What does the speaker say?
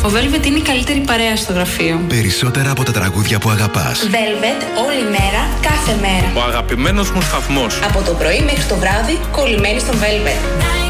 Ο Velvet είναι η καλύτερη παρέα στο γραφείο. Περισσότερα από τα τραγούδια που αγαπάς. Velvet, όλη μέρα, κάθε μέρα. Ο αγαπημένος μου σταθμός. Από το πρωί μέχρι το βράδυ, κολλημένοι στο Velvet.